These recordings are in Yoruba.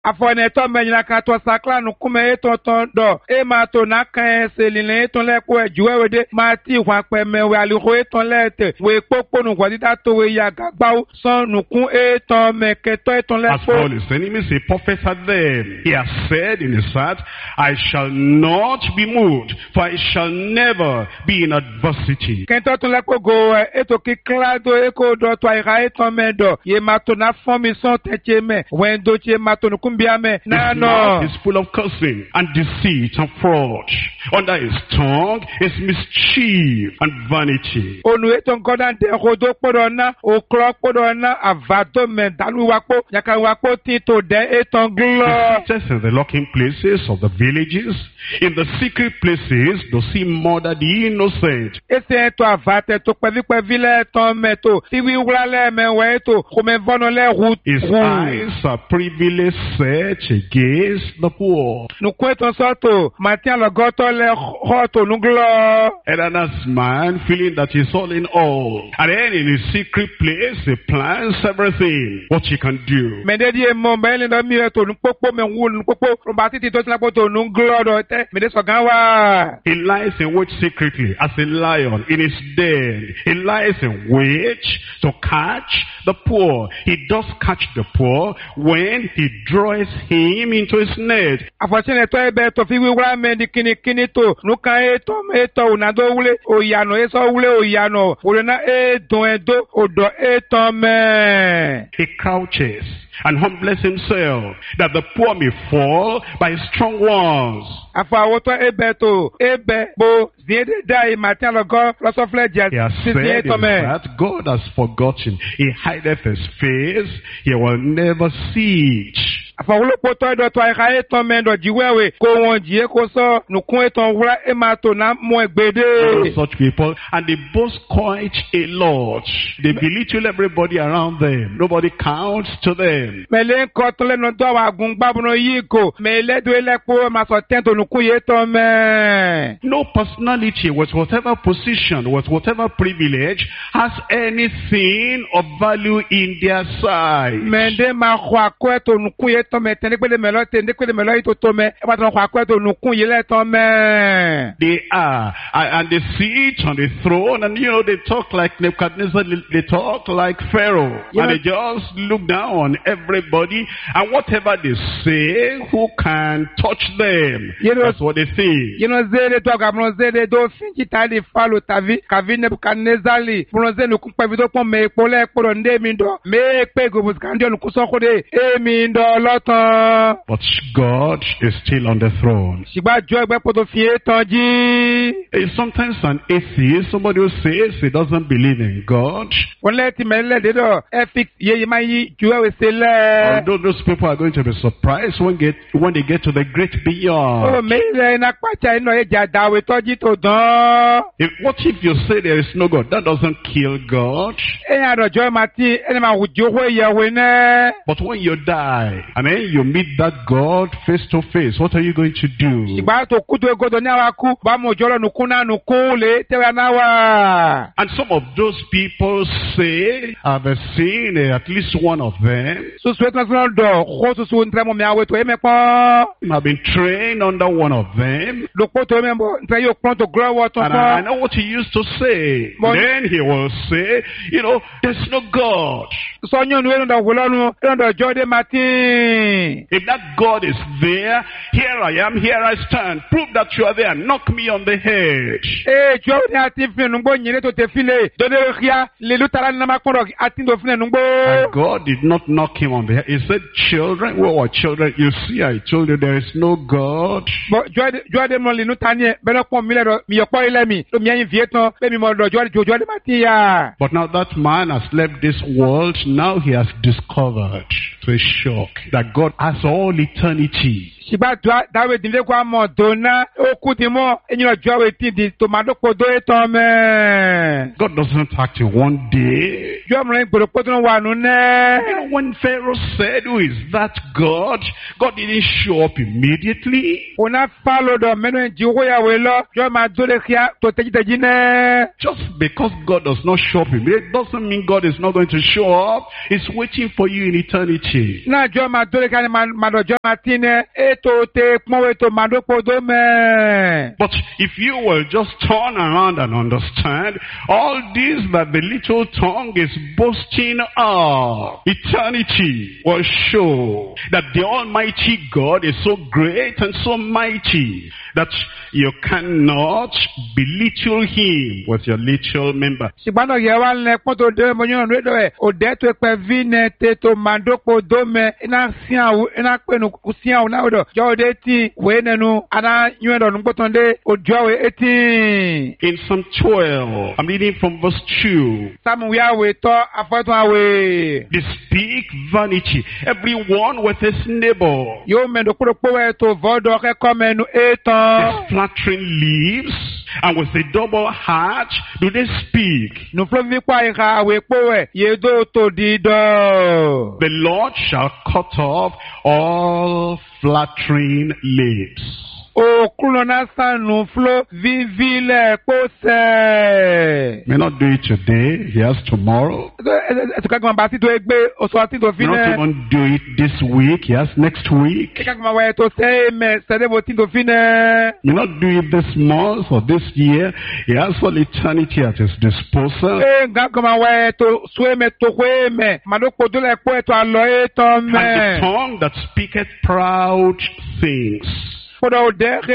Afone to menyina ka to sakla nu kume to do. E ma to na kan selile to le ko ejuwe wede ma ti wa pe mewe aliho e to lete we popo nu gwadida to we ya gagbawo son nu kun e to meketo e to le As for his enemies, he prophesied them. He has said in his heart, I shall not be moved, for I shall never be in adversity. Kento to le ko go e to ki klado e ko do to ai e to me do ye ma to na formi son teche me when do che ma to nu kumbia me na His no mouth is full of cursing and deceit and fraud. Under his tongue is mischief and vanity. onu e to godan de rodo podona o clock podona avato me dalu wapo yaka wapo ti to de e to glo. Just in the locking places of the villages, in the secret places, does he murder the innocent. Ese to avate to pevi le to me to ti wi wura le me we to ko me vono le route. His eyes are privily set against the poor. Nu kweto so to matin lo goto le hoto nu glo. And another man feeling that he's all in all. And then in his secret place, he plans everything, what he can do. Me de di mo me le no mi to nu popo me wu nu popo ro ba ti to tla to nu glo do te me de so gan wa. He lies in wait secretly as a lion in his den. He lies in wait to catch the poor. He does catch the poor when he draws him into his net. Afosine to ebe to fi wi wura me di kini to nu kan e to una do wule o ya no e so wule o ya no wule na e don edo odo e to me. He crouches and humbles himself that the poor may fall by strong ones. Afa to ebe bo ziede dai matin lo go lo so fleje He has said in that God has forgotten. He hideth his face. He will never see it. Afa wulo poto do to ai to me do jiwewe ko won jie ko so nu kun e ton wura e ma to na mo egbede. Such people, and they boast quite a lot. They belittle everybody around them. Nobody counts to them. Mele ko to le no do wa gun gbabu no yi ko mele do ele po ma so ten to nu kun ye to me. No personality with whatever position, with whatever privilege, has anything of value in their sight. Mende ma kwa ko to nu kun ye to me ten pe de melo ten de pe de melo ito to me e ba to kwa ko to nu kun ye le to me. They are, and they sit on the throne, and you know, they talk like Nebuchadnezzar, they talk like Pharaoh, and they just look down on everybody, and whatever they say, who can touch them? That's what they think. You know, zere to gamro zere do finji tali follow tavi kavi Nebuchadnezzar li bronze nu kun pevido pon me pole poro nde mi do me pe go muskandio nu kuso de e mi ndo lotan. But God is still on the throne. Sigba jo egbe poto fie tanji. Sometimes an atheist, somebody who says he doesn't believe in God. Wole ti mele de do e fix ye ma yi juwe we sele. Those people are going to be surprised when they get to the great beyond. Oh, me na kwacha ino e jada we toji to don. What if you say there is no God? That doesn't kill God. Eyan do jo mati ene ma wujo ho ye we ne. But when you die, and then you meet that God face to face, what are you going to do? Igba to kuto egodo ni awaku ba mo jolo nukuna nukule tewa na wa. And some of those people say, I've seen at least one of them. So sweet na do ho so so ntre mo mi awe to e me pon. I've been trained under one of them. Lo po to me mo ntre yo pon to grow what to. And I know what he used to say. Then he will say, you know, there's no God. So nyon we no wo lonu do jode matin. If that God is there, here I am, here I stand. Prove that you are there. Knock me on the head. Jo ni ati fin ngbo nyire to te file. Do de ria le lutara na makoro ati do fin ngbo. And God did not knock him on the head. He said, children, where were children? You see, I told you there is no God. But jode mo le nutani be no pon mi le do mi yopo ile mi. Do mi yin vie ton be mi mo do jode matia. But now that man has left this world. Now he has discovered to his shock that God has all eternity Shiba dawe dinde kwa mo dona okuti mo enyo jowe tindi to madoko do etome. God doesn't act in one day. Jo mo ngoro podo wanu ne. You know, when Pharaoh said, "Who is that God?" God didn't show up immediately. Ona follow do meno jiwo ya we lo jo ma do le kia to teji ne. Just because God does not show up immediately doesn't mean God is not going to show up. He's waiting for you in eternity. Na jo ma do le kia ma do jo ma tine eto te mo eto ma do podo me. But if you will just turn around and understand all this that the little tongue is boasting of, eternity will show that the Almighty God is so great and so mighty that you cannot belittle him with your little member. Sibano yewa le poto de mo nyon redo e o de to pe vine te to mandoko do me ina sian ina pe no sian na odo jo de ti we nenu ana nyon do npoton de o jo we eti. In Psalm 12, I'm reading from verse 2. Samu ya we to afoto awe. They speak vanity, everyone with his neighbor. Yo me do kuro po we to vodo ke komenu eton. With flattering lips and with a double heart do they speak. No flovi kwa ika we po we ye do to dido. The Lord shall cut off all flattering lips. O kulona sanu flo vivile pose. May not do it today, he has tomorrow. May not even do it this week, he has next week. May not do it this month or this year, he has all eternity at his disposal. And the tongue that speaketh proud things, who have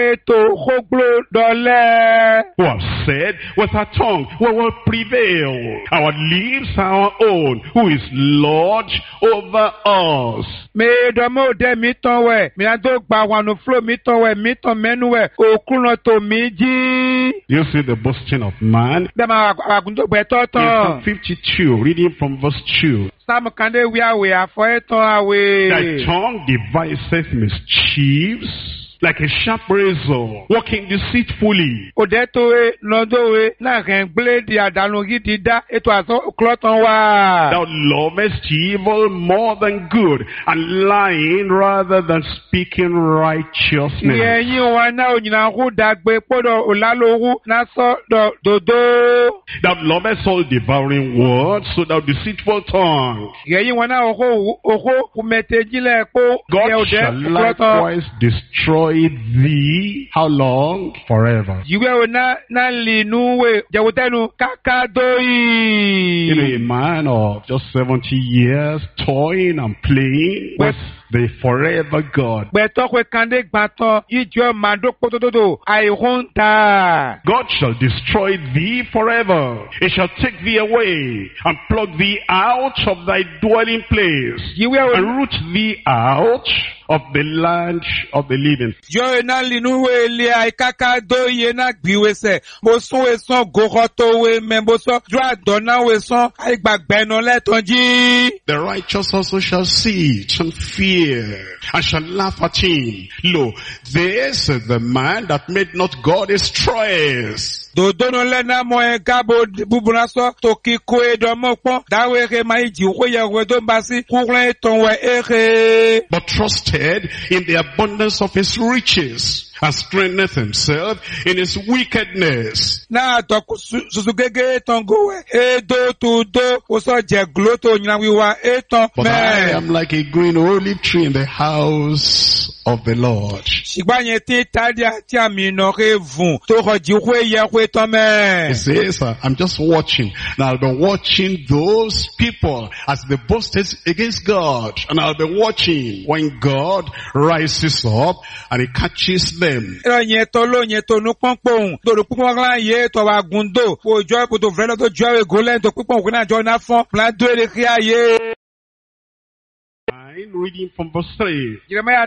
said, with our tongue we will prevail. Our lips are our own. Who is Lord over us? You see the boasting of man. In Psalm 52, reading from verse 2. Thy tongue deviseth mischiefs, like a sharp razor, walking deceitfully. Thou lovest evil more than good, and lying rather than speaking righteousness. Thou lovest all devouring words, so thou deceitful tongue. God shall likewise destroy thee. How long? Forever. You know, a man of just 70 years toying and playing with the forever God. God shall destroy thee forever. He shall take thee away and pluck thee out of thy dwelling place and root thee out of the land of the living. The righteous also shall see it and fear and shall laugh at him. Lo, this is the man that made not God his choice. But trusted in the abundance of his riches and strengtheneth himself in his wickedness. But I am like a green olive tree in the house of the Lord. He says, I'm just watching. Now I'll be watching those people as they boasted against God. And I'll be watching when God rises up and he catches them. Reading from verse 3.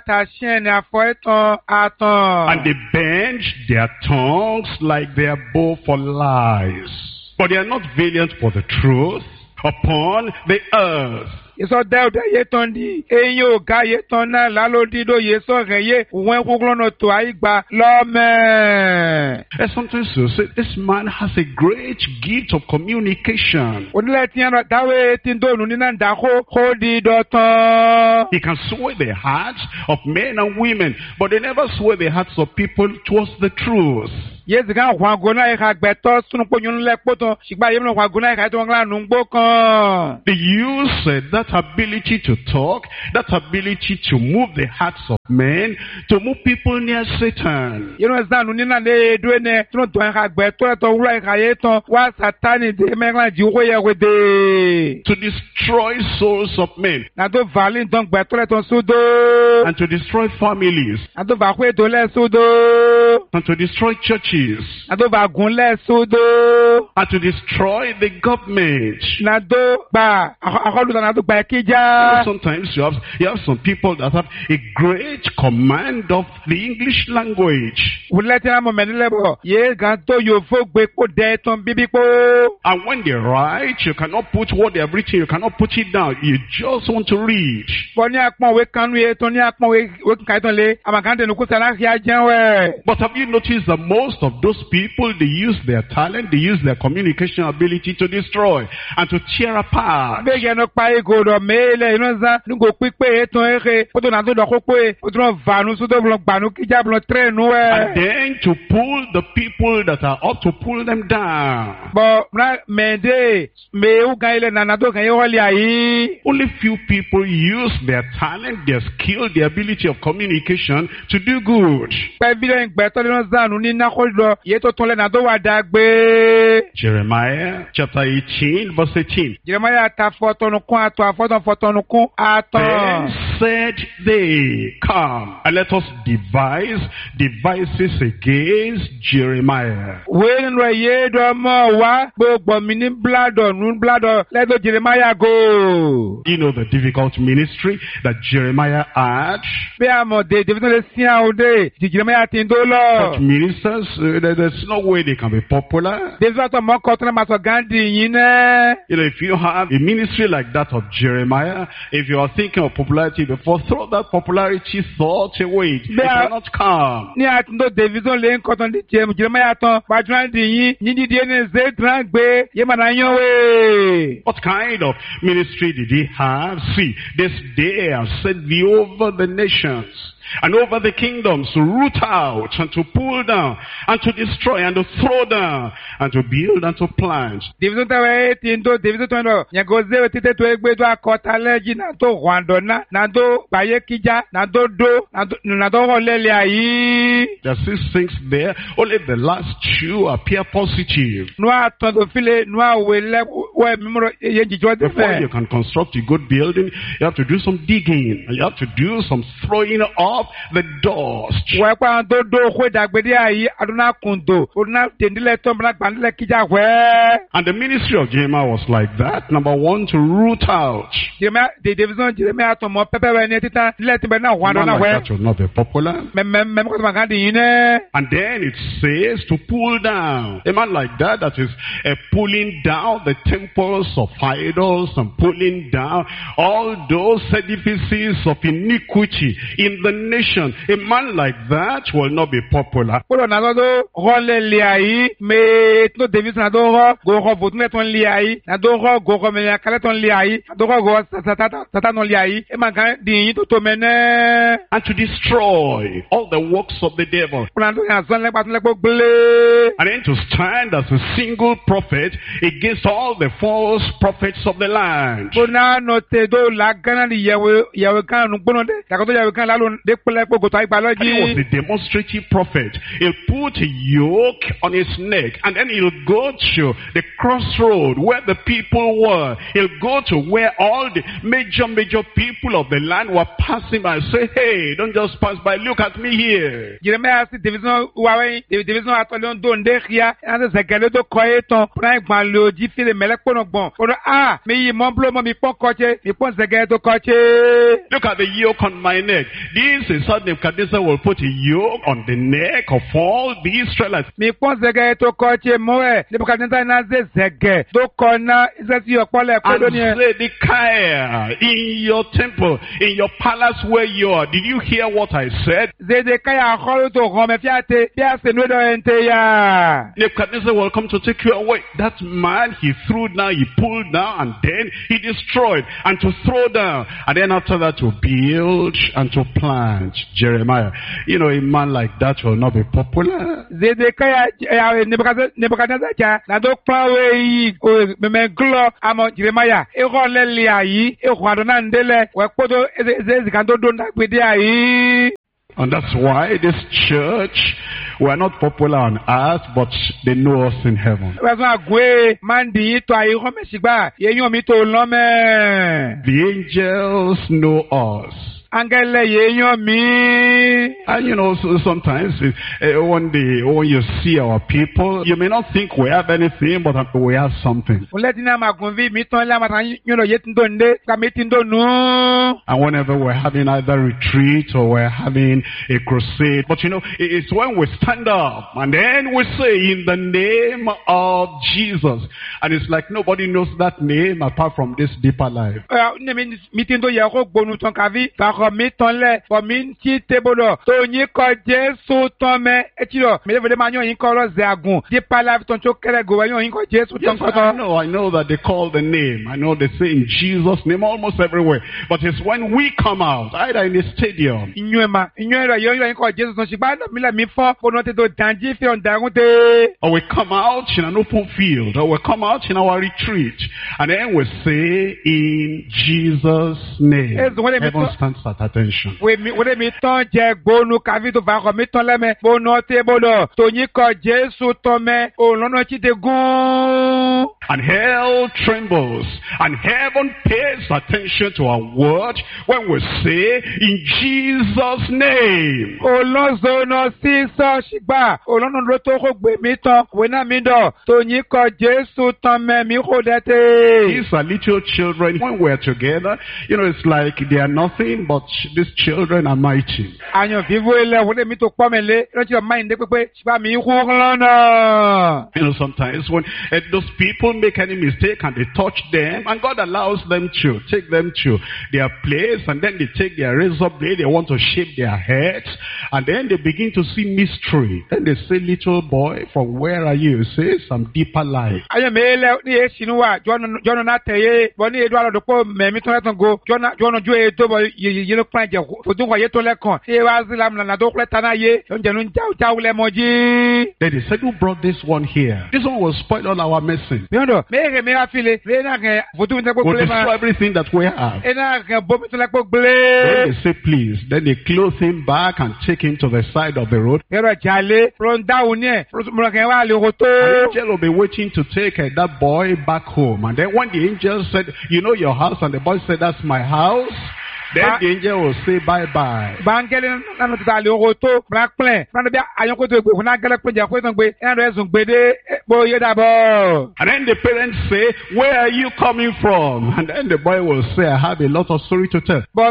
And they bend their tongues like their bow for lies, but they are not valiant for the truth. Upon the earth Yeso deuda yeton di. Eyo ga yeton na lalodi do yeso reye. Wen kuklono to aigba. Lome. And sometimes you say, this man has a great gift of communication. Onile tiano dawe tindo nunina ndako hodi doton. He can sway the hearts of men and women, but they never sway the hearts of people towards the truth. Yes, gan wagona e ka gbeto sunu ponyun le poto sigba yemno wagona e ka to ngla nungbo kan. They use that ability to talk, that ability to move the hearts of men, to move people near Satan. You know zanu ni na le do ne tunu to e ka gbeto to wura e ka yeton wa satani de megla ji wo ye wede. To destroy souls of men. Na to valin don gbeto le ton sudo. And to destroy families. Na to ba kwe to le sudo. And to destroy churches. Na to ba gun le sudo. And to destroy the government. Na to ba akolu na to ba kija. Sometimes you have some people that have a great command of the English language. Uleti mo menilebo ye gan to yo fo gbe ko de ton bibi po. And when they write, you cannot put what they have written, you cannot put it down. You just want to read. Boni akpon we kanu ye ton ni akpon we kan ton le amakante no ko sala ria jenwe. But have you noticed that most of those people, they use their talent, they use their communication ability to destroy and to tear apart. Bege no pa ego do mele ino za ngo pipe eton ere o to na do ko pe o to vanu so do blon gbanu kija blon trenu we. And then to pull the people that are up, to pull them down. But na mende me u ga ile na do kan ye wole ayi. Only few people use their talent, their skill, their ability of communication to do good. Pe bi le gbe to no zanu ni na ko do ye to ton le na do wa dagbe. Jeremiah chapter 18 verse 18. Jeremiah ta fotonu kun ato afoton fotonu kun ato. Then said they, come and let us devise devices against Jeremiah. When we ye do mo wa gbogbo mi ni blado nu blado let do Jeremiah go. You know the difficult ministry that Jeremiah had. Be amo de le sian o de Jeremiah tin do lo. Such ministers, there's no way they can be popular. They to mo ko tun ma so gandi yin ne. You know, if you have a ministry like that of Jeremiah, if you are thinking of popularity before, throw that popularity thought away. It cannot come. Ni atindo division le nko ton di Jeremiah ton ba dran di yin ni di ne ze dran gbe ye ma na yan we. What kind of ministry did he have? See, this day I set thee over the nations and over the kingdoms to root out and to pull down and to destroy and to throw down and to build and to plant. Division tawe tindo division tondo nyagoze tite to egbe do akota leji na to rwando na do baye kija na do holele ayi. There's 6 things there. Only the last 2 appear positive. No atondo file no awele we mimro ye jijo de. Before you can construct a good building, you have to do some digging. You have to do some throwing up the dust. And the ministry of Jeremiah was like that. Number 1, to root out. Man like that will not be popular. And then it says to pull down. A man like that is pulling down the temples of idols and pulling down all those edifices of iniquity in the nation. A man like that will not be popular. And to destroy all the works of the devil. And then to stand as a single prophet against all the false prophets of the land. And he was the demonstrative prophet. He'll put a yoke on his neck and then he'll go to the crossroad where the people were. He'll go to where all the major people of the land were passing by and say, hey, don't just pass by, look at me here. kpono gbon. Ono mi yi momblo mo mi pon koche, mi pon zege to koche. Look at the yoke on my neck. This is how Nebuchadnezzar will put a yoke on the neck of all the Israelites. Mi pon zege to koche moe. Nebuchadnezzar na zege. Do kona izesi yopole kodo ni. And Zedekiah, in your temple, in your palace where you are, did you hear what I said? Zedekiah kholo to rome fiate, bia se no do ente ya. Nebuchadnezzar will come to take you away. That man, he threw down, he pulled down, and then he destroyed, and to throw down, and then after that to build and to plant. Jeremiah, you know, a man like that will not be popular. Zedekiah, Nebuchadnezzar ja, na do pawe yi, me glo amo Jeremiah. E ro le li ayi, e ro adona ndele, we podo ezekando do na gbede ayi. And that's why this church, we are not popular on earth, but they know us in heaven. The angels know us. And you know, sometimes when you see our people, you may not think we have anything, but we have something. And whenever we're having either retreat or we're having a crusade, but you know, it's when we stand up and then we say, in the name of Jesus. And it's like nobody knows that name apart from this deeper life. I know that they call the name. I know they say in Jesus' name almost everywhere. But it's when we come out, either in the stadium, or we come out in an open field, or we come out in our retreat, and then we say, in Jesus' name. Heaven stands at attention. And hell trembles, and heaven pays attention to our word when we say, in Jesus' name. These are little children. When we're together, you know, it's like they are nothing, but these children are mighty. You know, sometimes when those people make any mistake and they touch them, and God allows them to take them to their place, and then they take their razor blade, they want to shave their heads, and then they begin to see mystery. Then they say, little boy, from where are you? Say some deeper life. Then they said, who brought this one here? This one will spoil all our medicine. We'll destroy everything that we have. Then they say, please. Then they clothe him back and take him to the side of the road. And the angel will be waiting to take that boy back home. And then when the angel said, you know your house, and the boy said, that's my house, then the angel will say bye-bye. And then the parents say, where are you coming from? And then the boy will say, I have a lot of story to tell. Some of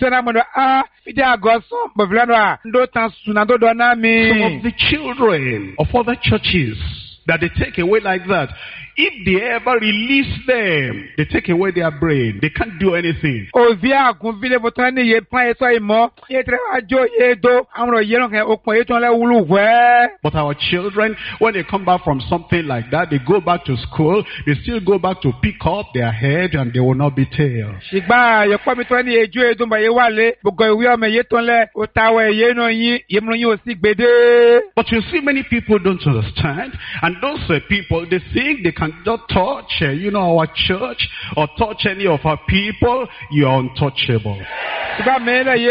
the children of other churches that they take away like that, if they ever release them, they take away their brain. They can't do anything. But our children, when they come back from something like that, they go back to school, they still go back to pick up their head and they will not be tailed. But you see, many people don't understand, and those people, they think they can don't touch, you know, our church or touch any of our people. You are untouchable. In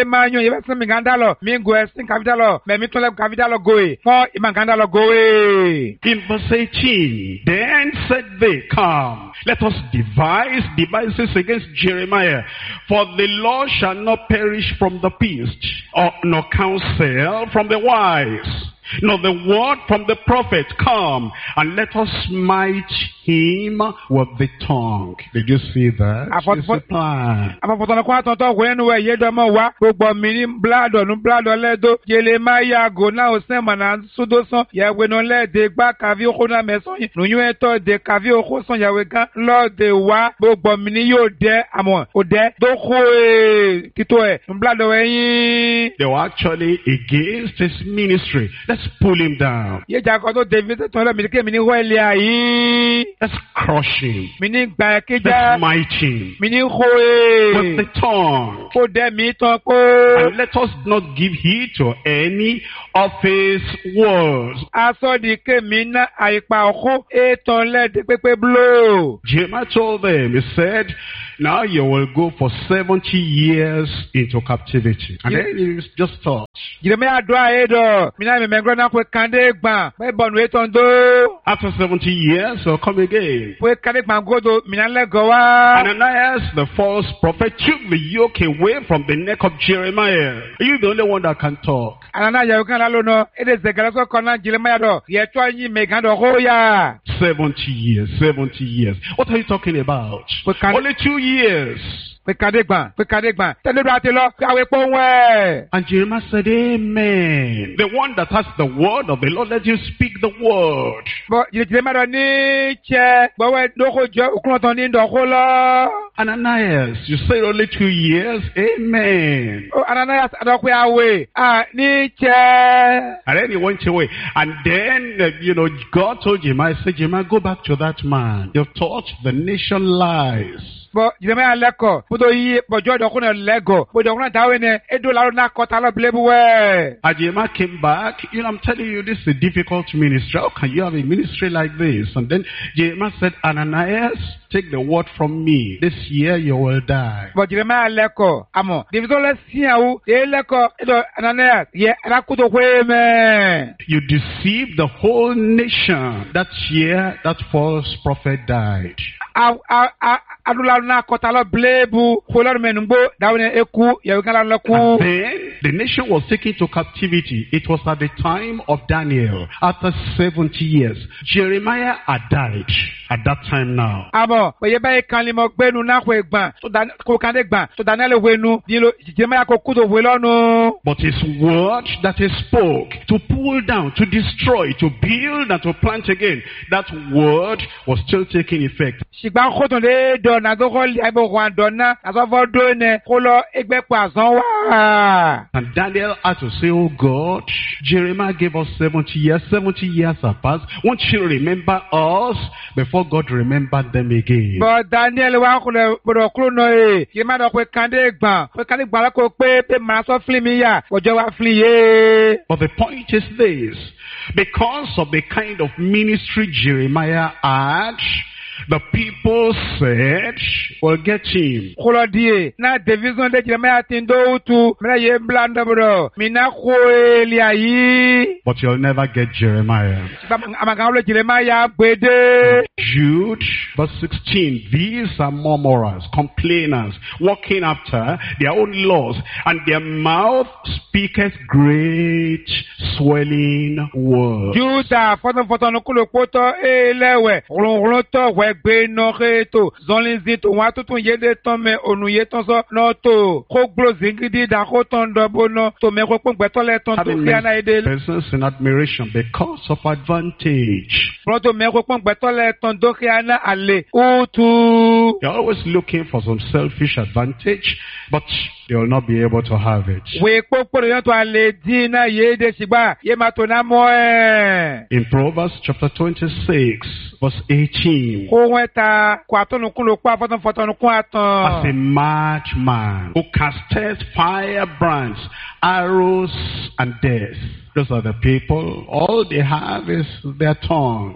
verse 18, then said they, come, let us devise devices against Jeremiah, for the law shall not perish from the beast, nor counsel from the wise. nor the word from the prophet come, and let us smite him with the tongue. Did you see that? It's the plan. Apapọ̀tọ̀nà kó àtọ̀tọ̀ wẹ̀ ẹnu ẹ̀ yédọ́mọ̀ wá gbogbo mi ní bládọ̀ lẹ́dọ̀ yẹlẹ̀ máa yà gò náà ó sẹ́mọ̀ náà sódó sán yàwé náà lẹ́ẹ̀dẹ̀ gbá kàví okó náà mẹ́sàn yìí nùyún ẹ̀tọ́ dẹ̀ kàví okó sàn yàwé gan lọ́ọ̀dẹ̀ wá gbogbo mi ní yóò dẹ́ àmọ́ òdẹ́ tó kó títọ́ ẹ̀ bládọ̀ ẹ̀yìn. They were actually against his ministry. Let's pull him down. Yéjà kan tó David tó lọ mìíràn mi ní wẹ́ẹ̀lì àyín. Let's crush him. Mi ní gbà kéjà. Let's smite him. Mi ní kó with the tongue. Kó dẹ́ mi tán kó. And let us not give heed to any of his words. Asọ́di kémi ná àyípa ọkọ ètò lẹ́ẹ̀dẹ́ pépé blow. Jeremiah told them, he said, now you will go for 70 years into captivity. And then he just thought. Jeremiah do ahedo. Mina me mengro na kwe kande gban. Kwe bonu etondo. After 70 years, he'll come again. Kwe kande gban godo. Mina le gowa. Ananias, the false prophet, took the yoke away from the neck of Jeremiah. Are you the only one that can talk? Ananias, you can alone. It is the girl so kona Jeremiah do. Ye chwa yi me kando hoya. 70 years, 70 years. What are you talking about? Only 2 years. And Jeremiah said, Amen. The one that has the word of the Lord, let you speak the word. Ananias, you said only 2 years. Amen. Ananias, and then he went away. And then, God told Jeremiah, said, Jeremiah, go back to that man. You've taught the nation lies. But Jeremiah leko, puto yi bojo dokuna lego, puto dokuna tawene edo laro na kota lo blebuwe. And Jeremiah came back. I'm telling you, this is a difficult ministry. How can you have a ministry like this? And then Jeremiah said, Ananias, take the word from me. This year you will die. But Jeremiah leko, amo. Diviso le siyawu, leko edo Ananias ye rakuto kweme. You deceived the whole nation. That year, that false prophet died. And then the nation was taken to captivity. It was at the time of Daniel. After 70 years, Jeremiah had died at that time now. But his word that he spoke to pull down, to destroy, to build and to plant again, that word was still taking effect. And Daniel had to say, oh God, Jeremiah gave us 70 years. 70 years have passed. Won't you remember us before God remembered them again? But Daniel, but the point is this. Because of the kind of ministry Jeremiah had, the people said, we'll get him. But you'll never get Jeremiah. Jude, verse 16. These are murmurers, complainers, walking after their own laws, and their mouth speaketh great swelling words. Persons in admiration because of advantage. You're always looking for some selfish advantage, but they will not be able to have it. In Proverbs chapter 26, verse 18. As a madman who casteth firebrands, arrows, and death. Those are the people. All they have is their tongue.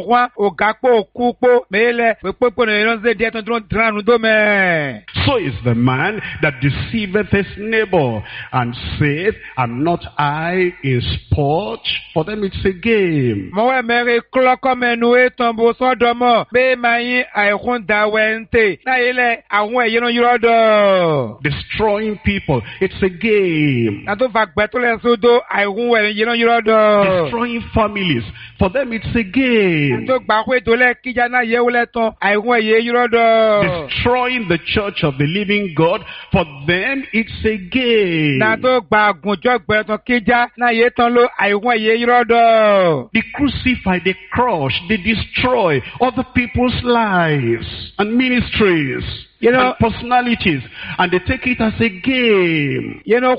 So is the the man that deceiveth his neighbor, and saith, Am not I in sport? For them it's a game. Mwe mere kloko menue tombo sodomo be mai aihunda wente na ile awon eyeno yirodo. Destroying people, it's a game. Na to fagbetole sodo aihun eyeno yirodo. Destroying families, for them it's a game. To gbahwe dole kija na yewule ton aihun eye yirodo. Destroying the church of the living God, for them it's a game. Na to gbagun jogbe ton kija na ye ton lo aihun eye yirodo. They crucify, they crush, they destroy other people's lives and ministries. And personalities, and they take it as a game.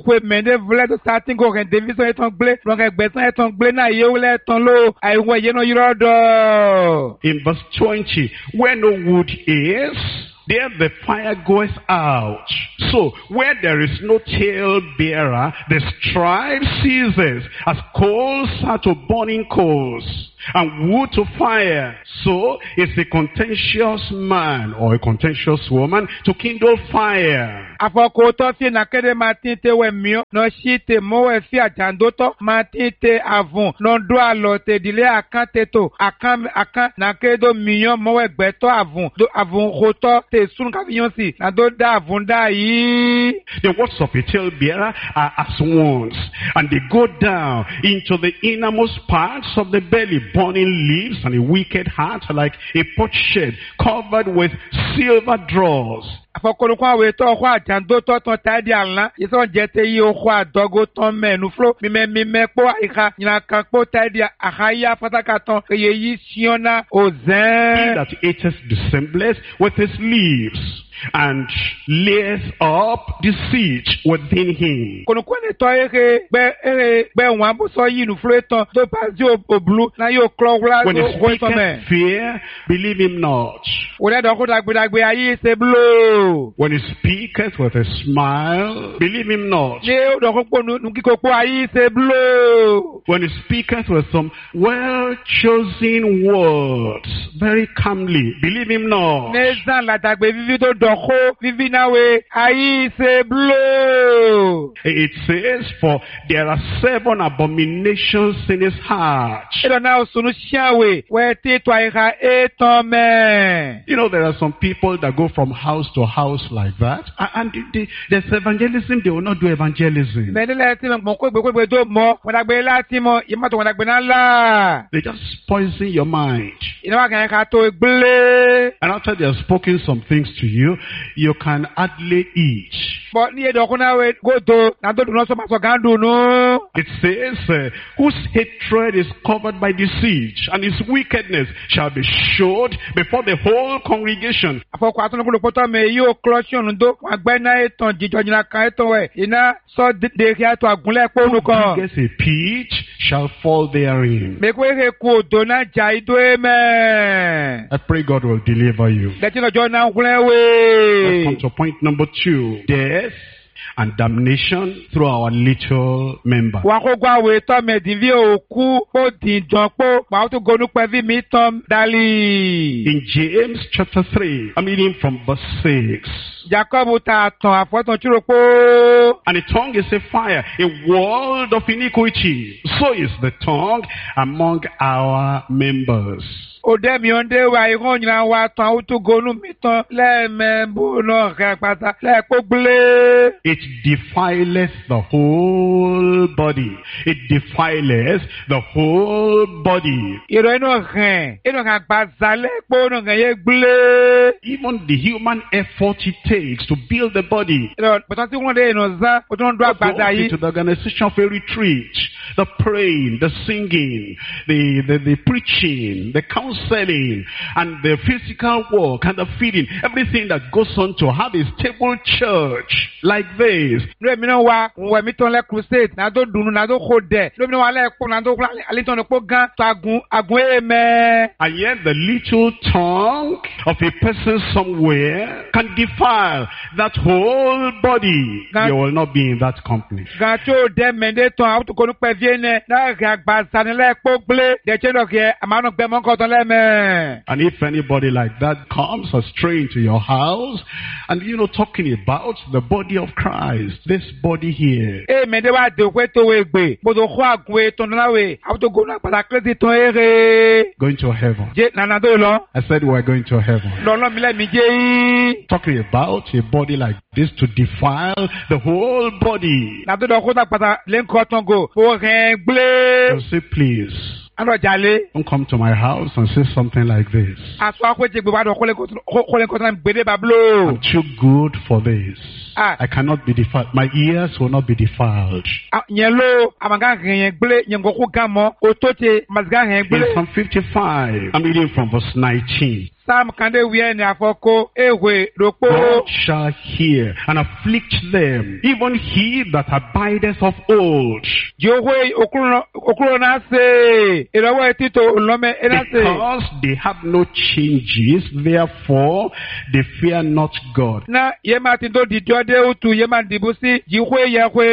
In verse 20, where no wood is, there the fire goeth out. So, where there is no tale-bearer, the strife ceases, as coals are to burning coals, and wood to fire. So is a contentious man or a contentious woman to kindle fire. Afokoto fi nakede matinte we mio no shite mo we fi ajandoto matinte avun no do alote dile akante to akan nakedo mio mo we gbeto avun do avun roto te sun kaviyon si na do da avun da yi. The words of a talebearer are as wounds, and they go down into the innermost parts of the belly, burning leaves, and a wicked heart like a potsherd covered with silver dross. Afokolukwa we to kwa ajandoto ton tadi alna ison jete yi o kwa dogo ton menu flo mi po ika nyina kan po tadi ahaya fataka ton ye yi siona ozen. That eateth dissemblance with his leaves, and layeth up deceit within him. Konukwane to be wan bo so yi nu flo ton to pass yo oblu na yo klowla when he go speaketh fear, believe him not. Ore do ko dagbe ayi se blow. When he speaketh with a smile, believe him not. When he speaketh with some well-chosen words, very calmly, believe him not. It says, for there are 7 abominations in his heart. There are some people that go from house to house like that, and there's evangelism, they will not do evangelism. They just poison your mind. And after they have spoken some things to you, you can hardly eat. It says, whose hatred is covered by deceit, and his wickedness shall be showed before the whole congregation. Yo clotion do agbena eton jijojina kan eton we ina so de ria to agunle ponu kan. Yes, a peach shall fall therein. Me ko he ku do na jai do amen. I pray God will deliver you. Let's come to point number 2. Death and damnation through our little member. In James chapter 3, I'm reading from verse 6. And the tongue is a fire, a world of iniquity. So is the tongue among our members. It defileth the whole body. It defileth the whole body. Even the human effort it takes to build the body. Go into the organization of a retreat, the praying, the singing, the preaching, the counseling, and the physical work, and the feeding, everything that goes on to have a stable church like this. And yet the little tongue of a person somewhere can defile that whole body. You will not be in that company. jene na gagbazanile pogle de cheno ke amano gbemo nkotan leme. And if anybody like that comes astray into your house, and talking about the body of Christ, this body here, Mede wa de kwe to egbe, bodo ko agwe ton lawe, abuto go na patakle ti ton ere. going to heaven. Je nana do lo. I said we're going to heaven. Lolo mi le mi je. Talking about a body like this to defile the whole body. Na do do ko ta pata le nkotan go. O ren gble. I'll say, please, Ano jale. don't come to my house and say something like this. Aso akwe je gbe wa do ko le nkotan gbede bablo. I'm too good for this. Ah. I cannot be defiled. My ears will not be defiled. Nyelo amanga ren gble nyengo ko gamo otote mazga ren In gble. Psalm 55, I'm reading from verse 19. Sam kande wiye ni afoko ewe ropo. God shall hear and afflict them, even he that abideth of old. Jehovah okuro na se irawo etito olome ena se. Because they have no changes, therefore they fear not God. Na yema tindo didiode utu yema dibusi jihwe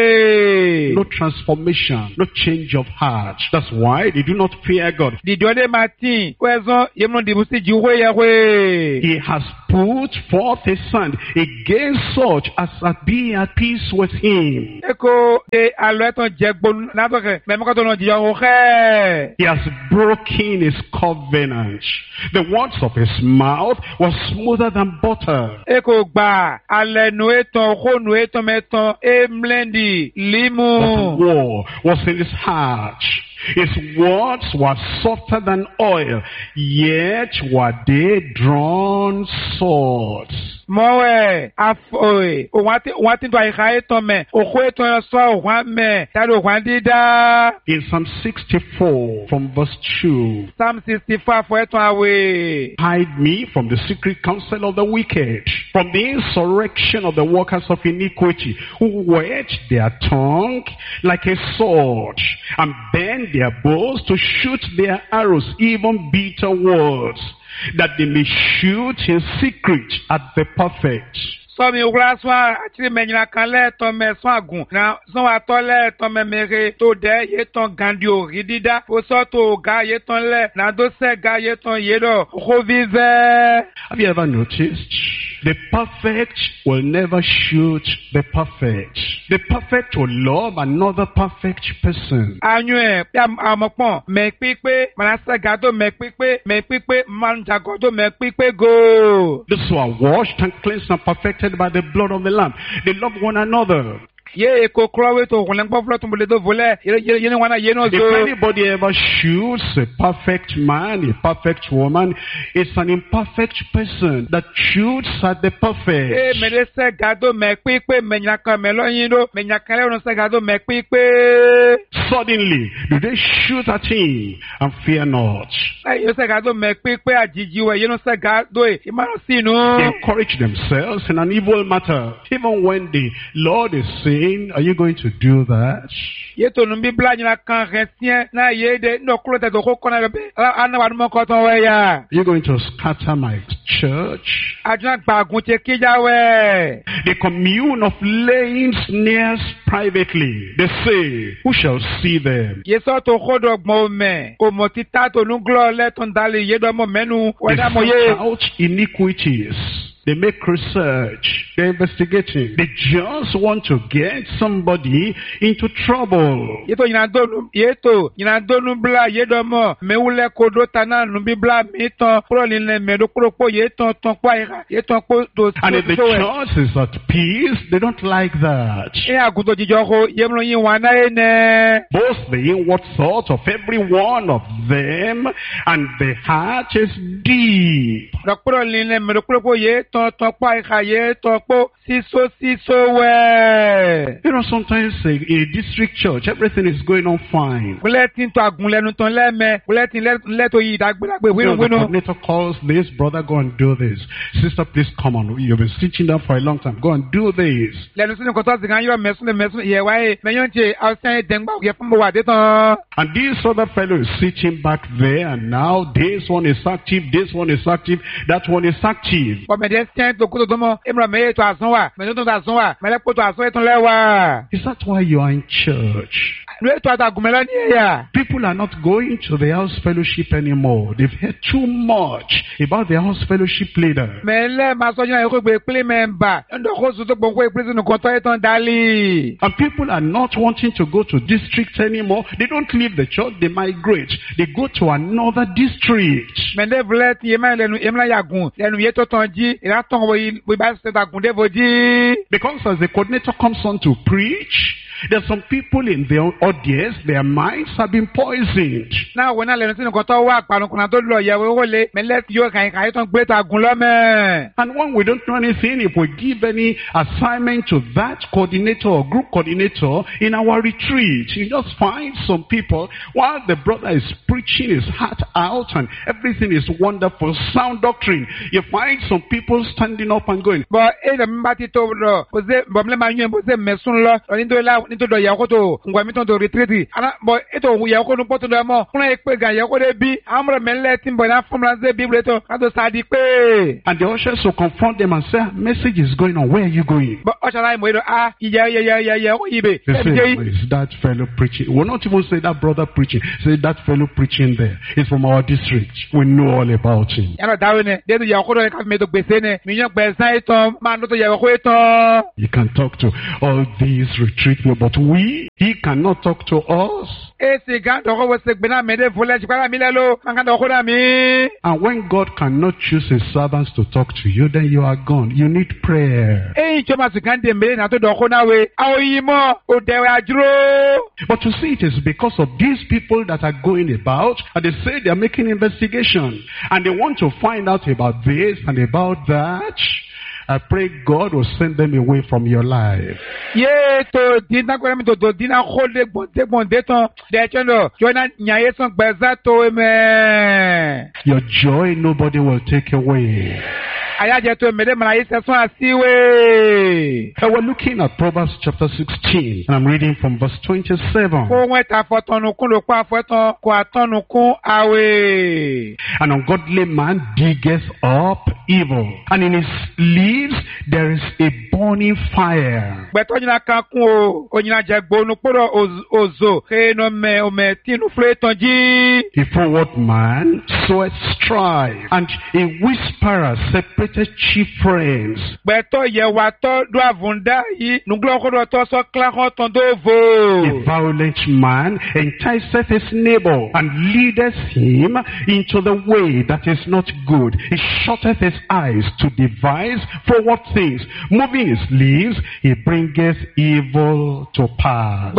yehwe. No transformation, no change of heart. That's why they do not fear God. Didiode matin wezo yemo dibusi jihwe yehwe. He has put forth his hand against such as be at peace with him. Eko de aloeton jegbon na toke memoko to no jiyo ohe. He has broken his covenant. The words of his mouth were smoother than butter. Eko gba alenu eton khonu eton meton emlendi But limu. war was in his heart. His words were softer than oil, yet were they drawn swords. Mowe afoe o wati do aika eton me o ko eton so o wan me tado wan dida. In Psalm 64 from verse 2, Psalm 65 for eton awe. hide me from the secret counsel of the wicked, from the insurrection of the workers of iniquity, who whet their tongue like a sword, and bend their bows to shoot their arrows, even bitter words, that they may shoot in secret at the perfect. So mi wura so ati menyina kan le ton me so agun na so wa to le ton me mere to de ye ton gandi o ridida o so to ga ye ton le na do se ga ye ton ye do ko vive. Have you ever noticed? The perfect will never shoot the perfect. The perfect will love another perfect person. Anyu e ya amopon me pipe mana se ga do me pipe man jago do me pipe go. Those who are washed and cleansed and perfected by the blood of the Lamb, they love one another. Ye ko krowe to hulen po flot mbule do vole ye ni wana ye no If zo. anybody ever shoots a perfect man, a perfect woman, it's an imperfect person that shoots at the perfect. Me de se ga do me pipe me nya kan me lo yin do me nya kan le no se ga do me pipe. Suddenly, do they shoot at him and fear not? Yo se ga do me pipe ajiji we ye no se ga do e imaro They sinu. encourage themselves in an evil matter. Even when the Lord is saying, are you going to do that? Ye to nu bibla nya kan retien na ye de no klo te do ko kona be ana wa mo ko ton we ya. Are you going to scatter my church? Ajuna gba gun che kija we. They commune of laying snares privately. They say, who shall see them? Ye so to khodo gbon me o mo ti ta to nu glo le ton dali ye do mo menu we They da mo search ye. out iniquities. They make research. They're investigating. They just want to get somebody into trouble. Ye to ina do nu bla ye do mo me wule ko do tana nu bibla mi ton pro ni le me do pro po ye ton pa ira ye ton po do. And if the church is at peace, they don't like that. E agudo jijo ko ye mlo yin wa na ene. Both the inward thought of every one of them and the heart is deep. Do pro ni le me do pro po ye ton pa ira ye ton po siso we. Sometimes in a district church, everything is going on fine. Bulletin to agun lenu ton le me bulletin le to yi dagbelagbe The winu. coordinator calls this, brother, go and do this. Sister, please come on. You've been sitting down for a long time. Go and do this. Lenu sinu ko to zigan yo mesun ye wa e me yon che outside dengba ye fun mo wa de ton. And this other fellow is sitting back there, and now this one is active, this one is active, that one is active. Ko me de stand to ko to mo emra me to asan wa me to asan wa me le po to asan e ton le wa. Is that why you are in church? Nous étions à Gumela. People are not going to the house fellowship anymore. They've heard too much about the house fellowship leader. Mais là, ma soeur, il faut que les membres, on doit surtout pour que les nous comptons étant d'Ali. And people are not wanting to go to districts anymore. They don't leave the church, they migrate. They go to another district. Mais les vlettes, il y a nous aimons la yagoun. Les nous y est autant dit, et là, ton oui, bah, c'est à Goundé, vous dit. Because as the coordinator comes on to preach, there's some people in the audience, their minds have been poisoned. Now, when I learn to go to work, but on don't know, you will let you can great agulame. And when we don't know anything, if we give any assignment to that coordinator or group coordinator in our retreat, you just find some people, while the brother is preaching his heart out and everything is wonderful, sound doctrine, you find some people standing up and going, but the Matito, was it Bomleman, was it Messunla, or into the Yakoto, Guamiton to retreat. But it will Yakoto put to the more, when I put Yakote be, I'm a man letting, but I'm from the Bibleto, at the side pay. And the ushers will confront them and say, message is going on, where are you going? But Usher, I'm waiting, yeah, they say, is that fellow preaching? We'll not even say that brother preaching, say that fellow preaching there. It's from our district. We know all about him. You can talk to all these retreat people, but he cannot talk to us. And when God cannot choose his servants to talk to you, then you are gone. You need prayer. But you see, it is because of these people that are going about, and they say they are making investigation, and they want to find out about this and about that. I pray God will send them away from your life. Your joy nobody will take away. And we're looking at Proverbs chapter 16, and I'm reading from verse 27. An ungodly man diggeth up evil, and in his leaves there is a burning fire. A forward man soweth strife, and a whisperer separated chief friends. A violent man enticeth his neighbor, and leadeth him into the way that is not good. He shutteth his eyes to devise forward things. Moving his leaves, he bringeth evil to pass.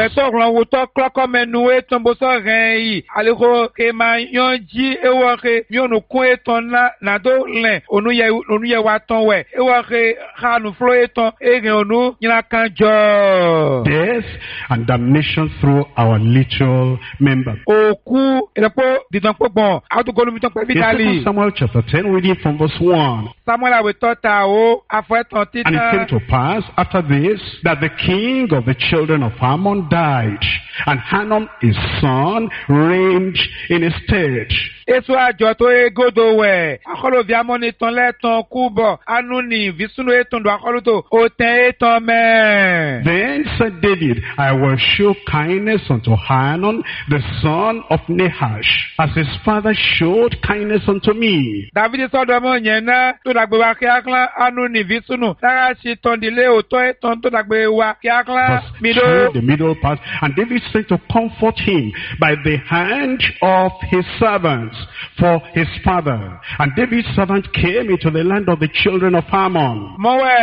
Death and damnation through our little member. Samuel chapter 10, reading from verse 1. And it came to pass after this that the king of the children of Ammon died, and Hanun his son reigned in his stead. Then said David, I will show kindness unto Hanun the son of Nahash, as his father showed kindness unto me. The middle part. And David sent to comfort him by the hand of his servants for his father. And David's servant came into the land of the children of Ammon.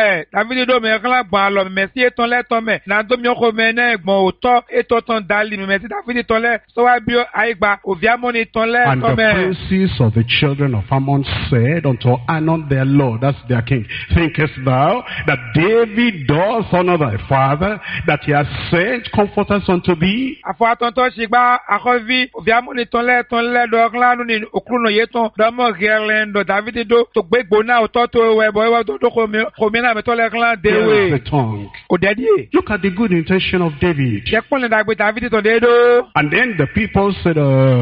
And the princes of the children of Ammon said unto Hanun their lord, that's their king, thinkest thou that David doth honor thy father, that he has sent comforters unto thee? anu ni okruno yeton damo gerlendo David do to gbegbo na ototo webo ewa do komi na meto le clan dewe the tongue. odedie Look at the good intention of David. yekpon le dagbe David to dedo And then the people said,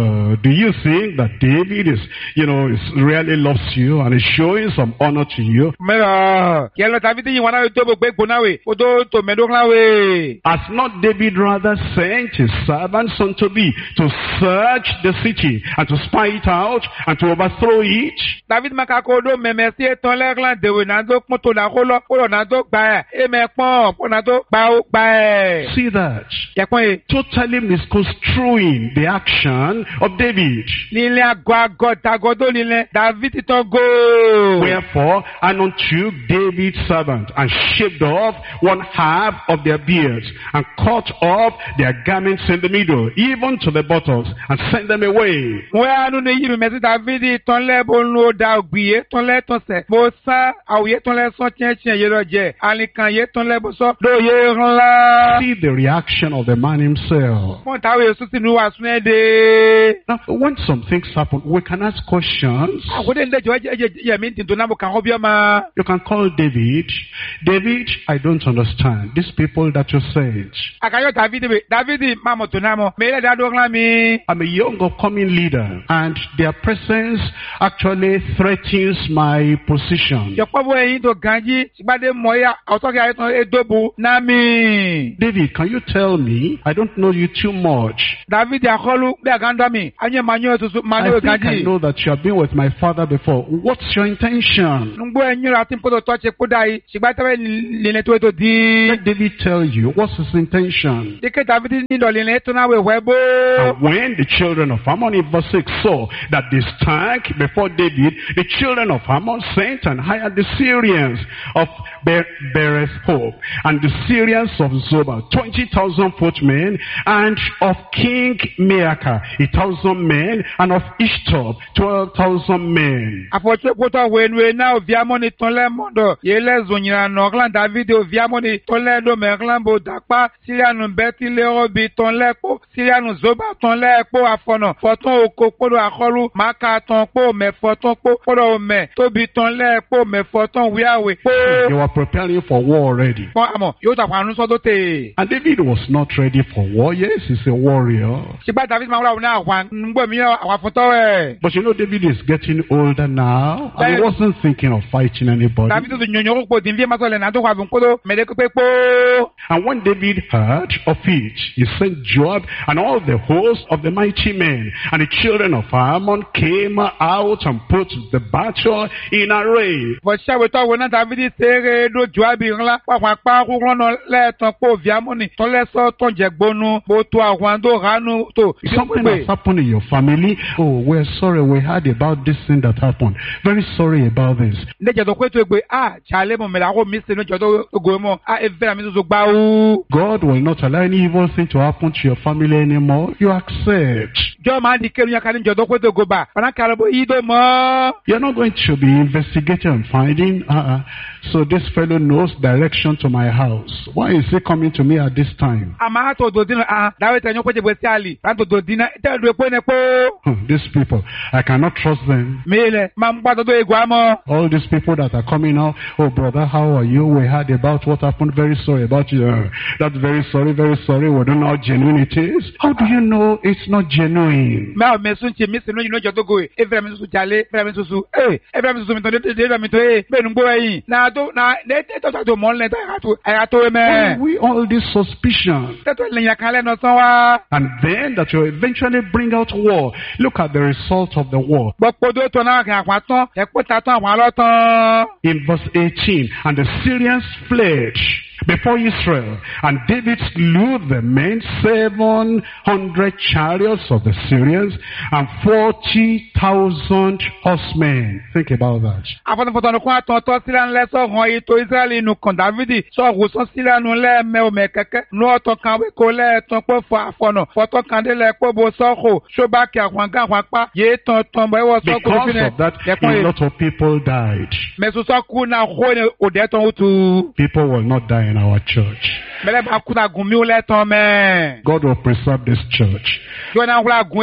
do you think that David is really loves you and is showing some honor to you? mero yelo David yin wana to gbegbo na we odo to medo clan we Has not David rather sent his servants unto thee to search the city and to spy it out and to overthrow it? David makako do memesi eton le clan dewe na do pon to na ko lo ko na do gba e me pon pon na do gba See that? yekpon e Totally misconstruing the action of David. nílé àgọ́ dagodo nílé David tó go. Wherefore, and unto David's servant, and shaved off one half of their beards, and cut off their garments in the middle, even to the buttocks, and sent them away. wọ́n á nínú yìí mẹ́sì David tán lẹ́bọ̀ ló da ògbìyé tán lẹ́tọ̀sẹ̀. mo sá àwòyé tán lẹ́sán tiẹ̀tiẹ̀ yé lọ jẹ àlìkàn yé tán lẹ́bọ̀ sọ lóye ńlá. See the reaction of the man himself. wọ́n táwọn èso sínú wàásù ẹ̀ dé. Now, when some things happen, we can ask questions. àkódé ń dẹ́jọ́ yẹ̀mí tìǹtò náà mo kàn ó bí ọmọ. You can call David. David, I don't understand. These people that you sent. àkàyọ̀ David máa mọ̀ tó náà mọ̀ mẹ́lẹ̀ dáadọ́ ńlá mi. I'm a young upcoming leader, and their presence actually threatens my position. yọ̀pọ̀ bó ẹyin tó ganjí sígbàdé mọ̀ ẹ́ àwòtọ́kẹ́ ayétọ́ edóbu náà mi. David, can you tell me? I don't know you too much. David akọlu bí àgándọ́ mi anyẹ manyo tuntun manyo I think I ganjí. know that you have been with my father before. What's your intention? ngbó ẹyin rà tí n kótó tọ́jú kódà yìí sígbàtẹ́wé lílẹ̀ tó ètò di. Let David tell you what's his intention. díkẹ́ David nílò lílẹ̀ tó náà wẹ̀ bó. And when the children of Ammon in verse 6 saw that they stank before David, the children of Ammon sent and hired the Syrians of Beersheba and the Syrians of Zobah, 20,000 footmen, and of King Maacah, 1,000 men, and of Ishtob, 12,000 men. àfọ̀tí kótó wẹ̀nuwẹ̀ náà òbí amọ́ni tán lẹ́mọ̀dọ̀ yẹlẹ̀ zònyìnà nọ̀ọ́glan David òbí amọ́ni tán lẹ́dọ̀mẹ̀glan bò dàpá síríànù bẹ́tílẹ̀ ọ̀bì tán lẹ́kpó síríànù Zoba tán lẹ́kpó àfọ̀nà fọ̀tán oko kpọ́dọ̀ àkọlù Máàkà tán kpó mẹ́fọ̀tán kpó kpọ́dọ̀ mẹ́ tóbi tán lẹ́kpó mẹ́fọ̀tán wíyàwé kpó. They were preparing for war already. pọ́n àmọ̀ yóò tàpá àánú sọ́dọ̀ tè. And David was not ready for war. Yes, he's a warrior. ṣùgbọ́n David máa ń wúlò àwọn àwọn ngbọ́ mi àwọn àfọ̀tọ́ ẹ̀. But you know, David is getting older now, and he wasn't thinking of fighting anybody. David tó nyɔnyɔ kó dìbí ma sọ̀rọ̀ náà tó kọ́ àbùkúrò mẹ́lẹ́ pípé kpó. And when David heard of it, he sent Joab and all the host of the mighty men. And the children of Ammon came out and put the battle in array. bọ̀sẹ̀ àwòtọ́ wo náà David ṣeré ló Joabi ńlá wàhùn apá kúrọ́ náà lẹ́ẹ̀tàn kó viamoni tọ́lẹ́sọ̀ tọ́jẹ̀ gbónú bó tó àwọn àdó ránú tó. Something has happened in your family. Oh, we're sorry. We heard about this thing that happened. Very sorry about this. ndéjẹ́ tó pé tó gbé jalè mọ̀ mẹ́lẹ́ àwọn mi sè ní ọjọ́ tó gbé mọ́ efẹ́ mi tó gbá wú. God will not allow any evil thing to happen to your family anymore. You accept. jọ́ máa di kéwìn yakalẹ̀ njọ́ tó pé tó gbé bá ọ̀nà kàrọ̀ bó yí tó mọ́. You're not going to be investigating and finding, so this fellow knows direction to my house. Why is he coming to me at this time? àmà àtò dòdì náà dáwọ́ ìtẹ̀yìn pé jẹ́gbẹ́ sí àlì àtò dòdì náà ìtẹ̀yìn dòdì pé ní pé. These people, I cannot trust them. mílẹ̀ máa ń gbàdọ̀ tó egbò àmọ́. All these people that are coming now, oh brother, how are you? We heard about what happened. Very sorry about you. That's very sorry, very sorry. We don't know how genuine it is. How do you know it's not genuine? mẹ́wàá mẹ́sùn tì mí sínú ìnáwó tó gòye efere mi tuntun jalè efere mi tuntun efere mi tuntun mi tán dédé mi tó bẹ́ẹ̀ ni gbówó ẹ̀yìn náà tó tẹ́tọ́ tó mọ́ nílẹ̀ ẹ̀yà tó rẹ̀ mẹ́. We all this suspicion. tẹ́tọ́ lẹ́yìn àkàlẹ́ náà sán wá. And then that will eventually bring out war. Look at the result of the war. gbọ́pọ̀dọ̀ tó náà kàn àpá tán ẹ̀kọ́ ta tán àwọn alọ́ tán. In verse 18, and the Syrians fled before Israel, and David slew the men, 700 chariots of the Syrians, and 40,000 horsemen. Think about that. àfọ̀nàfọ̀tàn ní kún àtọ̀tọ̀ sílẹ̀ ńlẹ̀ sọ̀hún ètò Israẹli nù kàn Dávidi sọ̀hún sọ sílẹ̀ nù lẹ́ẹ̀mẹ́ òmẹ̀ kẹ́kẹ́ nù ọ̀tọ̀ kan wí kó lẹ́ẹ̀tàn pé fọ àfọ̀nà fọ̀tọ̀ kan dé lẹ́ẹ̀ pé bo sọ̀hún ṣọ́bàkì àwọn gán àwọn apá yéé tán tán bọ̀ ẹ̀wọ̀ sọ̀kò Because of that, a lot of people died. mẹ̀sùn sọ̀kù náà hó ni òdẹ́ tán ó tu. People will not die in our church. Mele ba kuta gun mi o le ton me. God will preserve this church. Yo na wula gun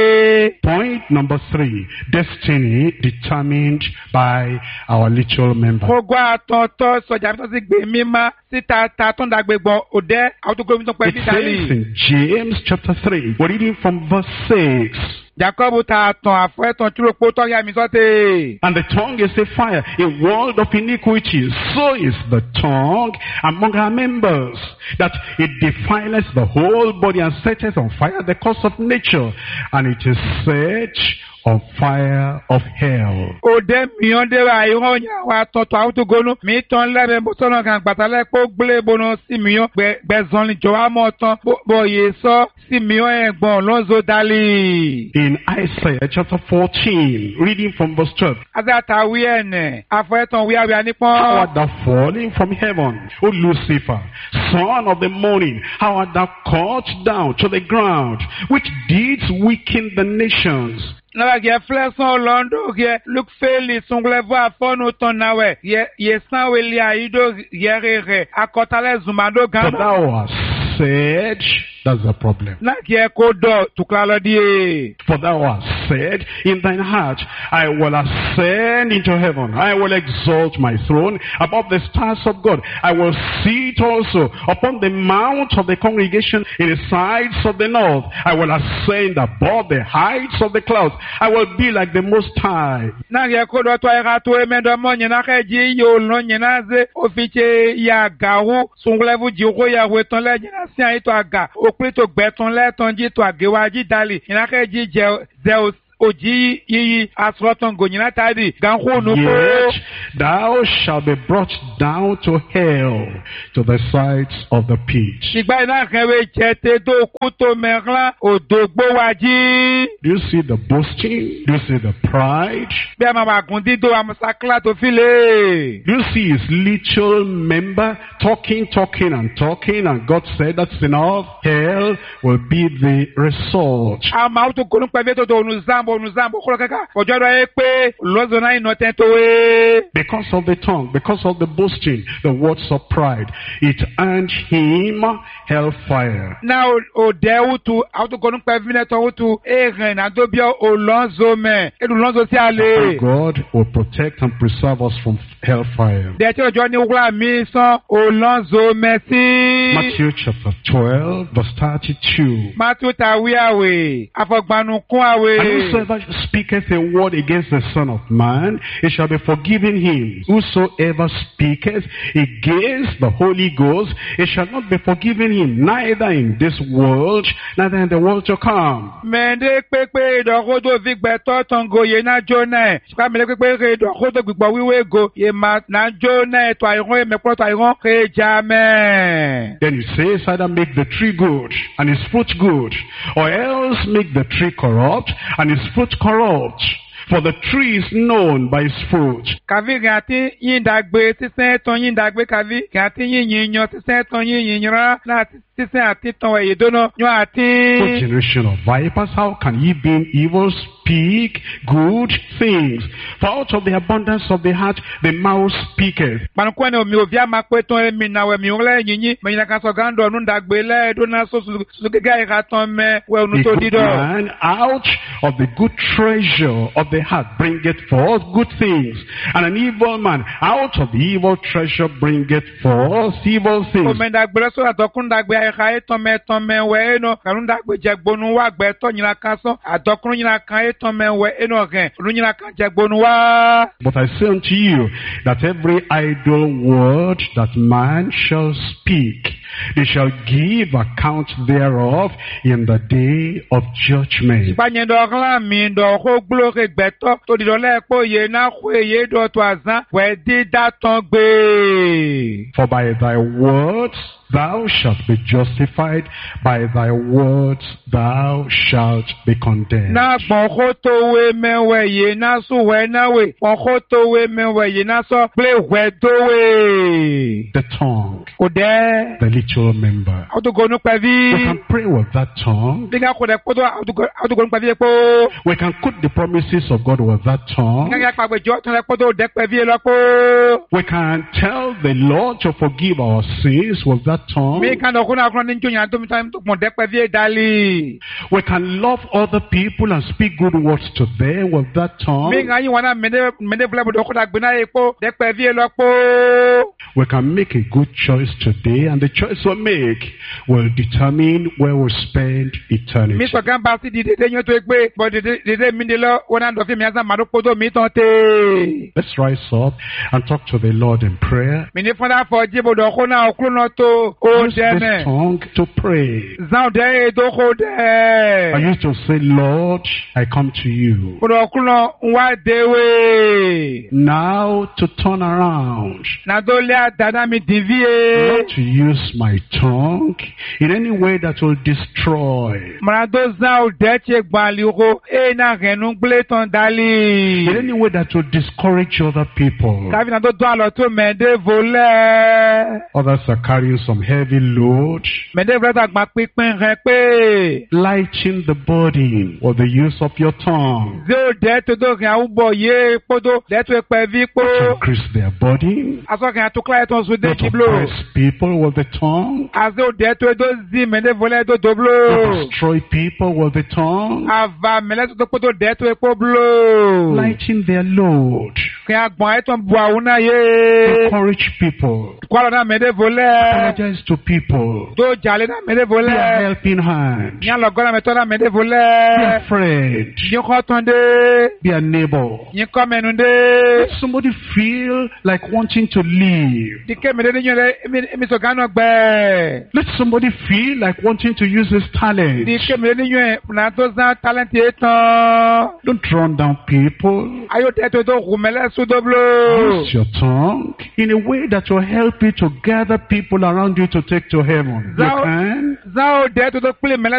e. Point number 3, destiny determined by our little member. Ko gwa ton to so ja mi to si gbe mi ma si ta ton da gbe gbon ode auto go mi to pe It says in James chapter 3, we're reading from verse 6. Jacob ta ton afre ton turo po to ya mi sote. And the tongue is a fire, a world of iniquity. So is the tongue among our members, that it defileth the whole body and setteth on fire the course of nature, and it is set on fire of hell. Ode mi on de wa iron ya wa ton to auto go nu mi ton le be bo sono kan patale po gble bono si mi on gbe zon li jo wa mo ton bo ye so si mi on egbon lonzo dali. In Isaiah chapter 14, reading from verse 12. Azata wi ene afo ton wi awi ani How pon. art thou falling from heaven, O Lucifer, son of the morning? How art thou cut down to the ground, which didst weaken the nations? Na ge fleson londo ge look feli sungle va fonu ton nawe ye san we li aido yerere akotale zumando For gamba. thou hast said, that's the problem. Na ge ko do tuklalo die. For thou hast said in thine heart, I will ascend into heaven. I will exalt my throne above the stars of God. I will sit also upon the mount of the congregation in the sides of the north. I will ascend above the heights of the clouds. I will be like the Most High. Na ge ko do to era to emendo mo nyina ka ji yo lo nyina ze ofiche ya gawo sungle vu ji ro ya weton le nyina si an to aga o pe to gbeton le ton ji to agewa ji dali nyina ka ji je ze oji yi asroton go nyina tadi gan ho no ko. Yet thou shalt be brought down to hell, to the sides of the pit. Sigba ina kan we jete do ku to meran odogbo waji. Do you see the boasting? Do you see the pride? Be ma ba gun dido amusakla to file. Do you see his little member talking, and God said that's enough? Hell will be the result. Ama to ko nu pe to onu zambo ko kaka. Ojo do e pe lozo na ino ten to we. Because of the tongue, because of the boasting, the words of pride, it earned him hellfire. Now o de utu auto ko nu pe vine to utu e ren na do bi o lonzo me. E du lonzo si ale. God will protect and preserve us from hellfire. De ti ojo ni wura mi san o lonzo me si. Matthew chapter 12, verse 32. Matthew ta wi awe. Afogbanu kun awe. And whosoever speaketh a word against the Son of Man, it shall be forgiven him. Whosoever speaketh against the Holy Ghost, it shall not be forgiven him, neither in this world, neither in the world to come. Mende pepe idokodo vigbeto tongo ye na jona. Sika mele pepe idokodo gbigbo wiwe go ye ma na jona to iron me pro to iron ke jamen. Then he says, either make the tree good and its fruit good, or else make the tree corrupt and its fruit corrupt. For the tree is known by its fruit. Kavi gati yin dagbe tisen ton yin dagbe kavi gati yin yin tisen ton yin na tisen ati ton we yedono nyo O ati. generation of vipers, how can ye being evil speak good things? For out of the abundance of the heart the mouth speaketh. Pankwane o mi ovia makwe ton mi na we mi ole yinyin me yin kan so gando nu dagbe le do na so su gega ira ton me we nu The to good dido. man out of the good treasure of the heart bringeth forth good things, and an evil man out of the evil treasure bringeth forth evil O things. me dagbe so atokun dagbe ira eton me we no kanun dagbe jegbonu wa gbe to nyina kan so atokun nyina kan eton me we eno ren ru nyina kan jegbonu wa. But I say unto you that every idle word that man shall speak, they shall give account thereof in the day of judgment. Panye do ran mi do ko glore gbeto to di do le po ye na ko ye do to azan we di daton gbe. For by thy words thou shalt be justified. By thy words thou shalt be condemned. Na bonkotowe menweye na suwe nawe. Bonkotowe menweye na so plewe dowe. The tongue, Ode. the little member. Autogonu We pavi. can pray with that tongue. Dinga kode kodo autogonu pavi po. We can quote the promises of God with that tongue. Dinga pagbe jo ton le kodo de pavi lopo. We can tell the Lord to forgive our sins with that tongue. Mi kan do kuna kron njo yan to mi time to mo de pavi dali. We can love other people and speak good words to them with that Mi tongue. nga yin wana mede blabo do koda gbina epo de pavi lopo. We can make a good choice today, and the choice we make will determine where we spend eternity. Mi so gan ba si di dede yan to egbe but dede mi de lo wona do fi mi asa maro kodo mi ton te. Let's rise up and talk to the Lord in prayer. Mi ni funda fo jibo do kona okruno to o Use this deme. tongue to pray. Zan de do ko I de. used to say, Lord, I come to you. Kodo okruno wa dewe. Now to turn around, Na do le adada mi not divie. to use my tongue in any way that will destroy, Mara do zan o de che gbali ro e na renu gble ton in dali. any way that will discourage other people. Kavi na do alo to mede vole. Others are carrying some heavy load. Mede brother gba pipin re pe. Lighten the burden with the use of your tongue. Zero de to do rin ubo ye podo de to pe vi po. To increase their burden. Aso rin to kla ton su de Not to kiblo. oppress people with the tongue. Azo de to do zi mede vole do To doblo. destroy people with the tongue. Ava mele to podo de to po blo. Lighten their load. Kin agbon e ton bu awuna ye. Encourage people. Kwalo na mede vole. Apologize to people. Do jale na mede Be a vole. helping hand. Nyan lo gona me to na mede Be a vole. friend. Yin ko ton de. Be a neighbor. Yin ko menu de. Let somebody feel like wanting to leave. Dike mede ni yele mi so gano gbe. Let somebody feel like wanting to use his talent. Dike mede ni yele na to zan talent e ton. Don't run down people. Ayo de to do rumele su doblo. Use your tongue in a way that will help you to gather people around you to take to heaven. You Zao- can. Zao de to do kule mele